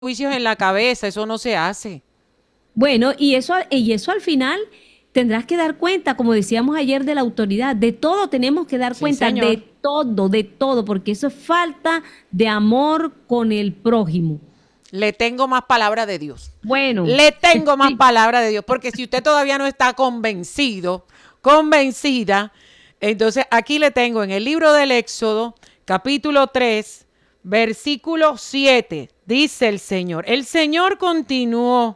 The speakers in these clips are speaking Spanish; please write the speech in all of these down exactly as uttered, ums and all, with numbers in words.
juicios en la cabeza, eso no se hace. Bueno, y eso, y eso al final tendrás que dar cuenta, como decíamos ayer, de la autoridad. De todo tenemos que dar Sí, cuenta, de señor. todo, de todo, porque eso es falta de amor con el prójimo. Le tengo más palabra de Dios. Bueno, Le tengo más sí, palabra de Dios, porque si usted todavía no está convencido, convencida, entonces aquí le tengo en el libro del Éxodo, capítulo tres, versículo siete, dice el Señor. El Señor continuó: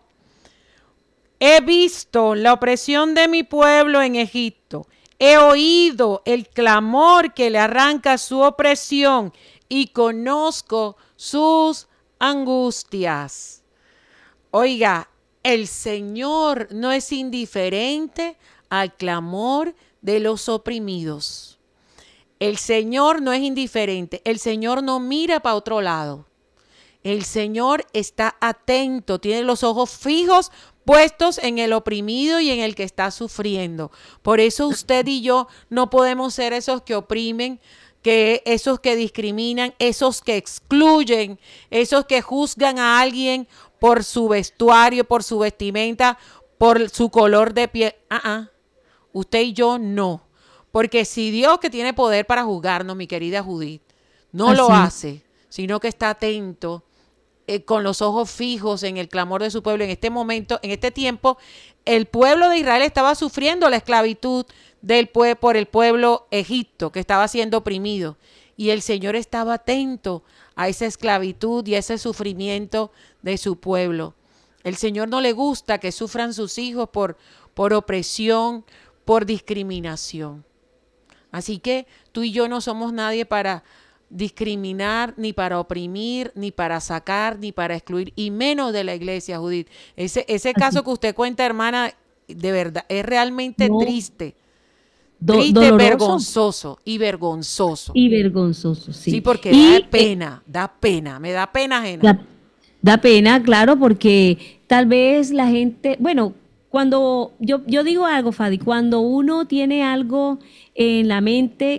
he visto la opresión de mi pueblo en Egipto. He oído el clamor que le arranca su opresión y conozco sus angustias. Oiga, el Señor no es indiferente al clamor de los oprimidos. El Señor no es indiferente. El Señor no mira para otro lado. El Señor está atento, tiene los ojos fijos puestos en el oprimido y en el que está sufriendo. Por eso usted y yo no podemos ser esos que oprimen, que esos que discriminan, esos que excluyen, esos que juzgan a alguien por su vestuario, por su vestimenta, por su color de piel. Ah, ah. Usted y yo no. Porque si Dios, que tiene poder para juzgarnos, mi querida Judith, no lo así. hace, sino que está atento, eh, con los ojos fijos en el clamor de su pueblo. En este momento, en este tiempo, el pueblo de Israel estaba sufriendo la esclavitud del pue por el pueblo egipto, que estaba siendo oprimido. Y el Señor estaba atento a esa esclavitud y a ese sufrimiento de su pueblo. El Señor no le gusta que sufran sus hijos por, por opresión, por discriminación. Así que tú y yo no somos nadie para discriminar, ni para oprimir, ni para sacar, ni para excluir, y menos de la iglesia, Judith. Ese, ese Así. caso que usted cuenta, hermana, de verdad, es realmente No, triste, do- triste, doloroso vergonzoso y vergonzoso. y vergonzoso, Sí, sí. porque da Y eh, pena, da pena, me da pena ajena. da, da pena, claro, porque tal vez la gente, bueno, cuando yo, yo digo algo, Fadi, cuando uno tiene algo en la mente,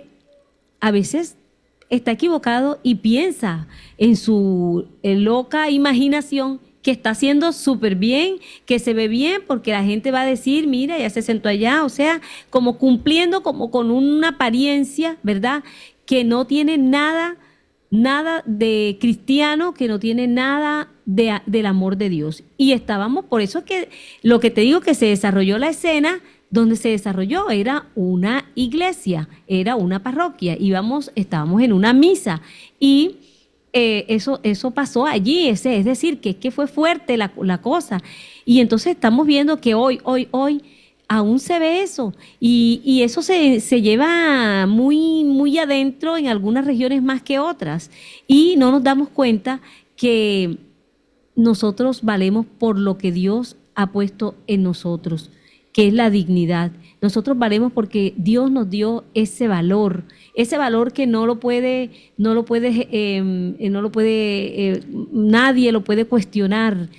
a veces está equivocado y piensa en su eh, loca imaginación que está haciendo súper bien, que se ve bien, porque la gente va a decir, mira, ya se sentó allá, o sea, como cumpliendo como con una apariencia, ¿verdad? Que no tiene nada, nada de cristiano, que no tiene nada de, del amor de Dios. Y estábamos, por eso es que lo que te digo que se desarrolló la escena donde se desarrolló era una iglesia, era una parroquia, íbamos, estábamos en una misa y eh, eso, eso pasó allí, ese, es decir, que, que fue fuerte la, la cosa. Y entonces estamos viendo que hoy, hoy, hoy aún se ve eso y, y eso se, se lleva muy, muy adentro en algunas regiones más que otras y no nos damos cuenta que nosotros valemos por lo que Dios ha puesto en nosotros, que es la dignidad. Nosotros valemos porque Dios nos dio ese valor, ese valor que no lo puede, no lo puede, eh, no lo puede, eh, nadie lo puede cuestionar.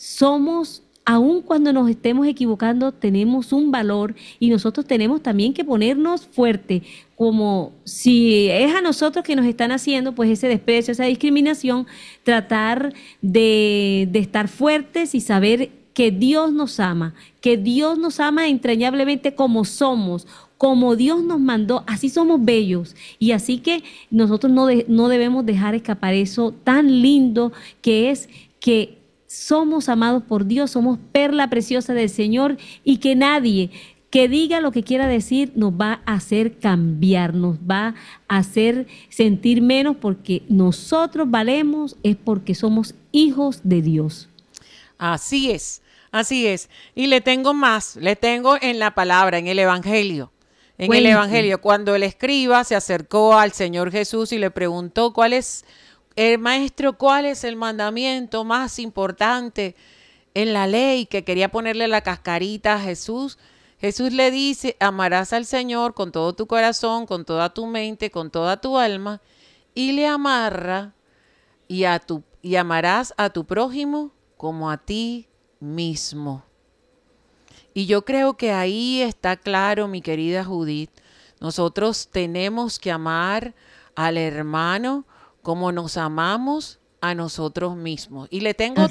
Somos, aun cuando nos estemos equivocando, tenemos un valor y nosotros tenemos también que ponernos fuerte, como si es a nosotros que nos están haciendo pues ese desprecio, esa discriminación, tratar de, de estar fuertes y saber que Dios nos ama, que Dios nos ama entrañablemente como somos, como Dios nos mandó, así somos bellos. Y así que nosotros no, de, no debemos dejar escapar eso tan lindo que es que somos amados por Dios, somos perla preciosa del Señor y que nadie que diga lo que quiera decir nos va a hacer cambiar, nos va a hacer sentir menos porque nosotros valemos es porque somos hijos de Dios. Así es, así es. Y le tengo más, le tengo en la palabra, en el Evangelio. En el Cuente. Evangelio, cuando el escriba se acercó al Señor Jesús y le preguntó cuál es, el maestro, cuál es el mandamiento más importante en la ley, que quería ponerle la cascarita a Jesús. Jesús le dice: amarás al Señor con todo tu corazón, con toda tu mente, con toda tu alma, y le amarra y, a tu, y amarás a tu prójimo como a ti mismo. Y yo creo que ahí está claro, mi querida Judith, nosotros tenemos que amar al hermano como nos amamos a nosotros mismos. Y le tengo